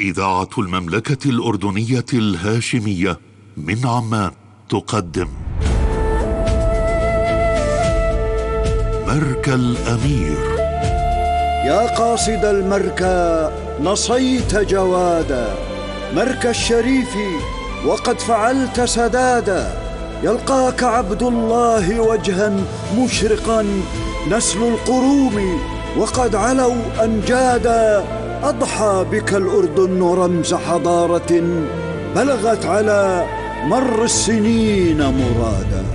إذاعة المملكة الأردنية الهاشمية من عمان تقدم مركى الأمير. يا قاصد المركى نصيت جوادا، مركى الشريف وقد فعلت سدادا. يلقاك عبد الله وجها مشرقا، نسل القروم وقد علوا أنجادا. أضحى بك الأردن رمز حضارة بلغت على مر السنين مرادا.